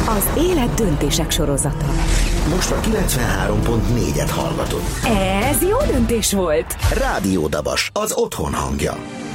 Az élet döntések sorozata. Most a 93.4-et hallgatod. Ez jó döntés volt. Rádió Dabas, az otthon hangja.